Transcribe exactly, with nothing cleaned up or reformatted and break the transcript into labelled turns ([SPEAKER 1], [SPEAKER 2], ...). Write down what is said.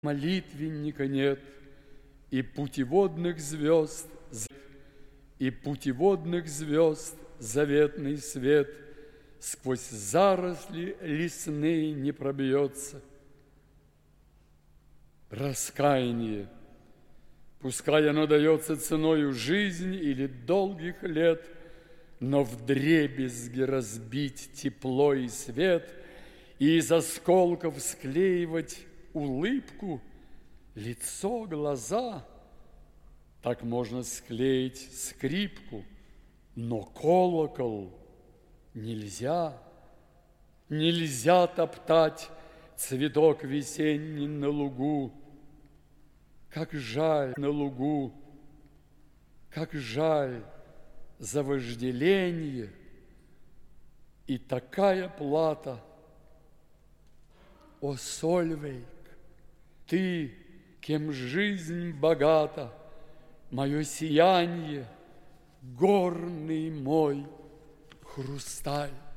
[SPEAKER 1] Молитвенника нет, и путеводных звезд, и путеводных звезд заветный свет сквозь заросли лесные не пробьется. Раскаяние, пускай оно дается ценою жизни или долгих лет, но вдребезги разбить тепло и свет и из осколков склеивать улыбку, лицо, глаза. Так можно склеить скрипку, но колокол нельзя. Нельзя топтать цветок весенний на лугу. Как жаль на лугу, как жаль за вожделение, и такая плата. О, Сольвейк, ты, кем жизнь богата, мое сиянье, горный мой хрусталь.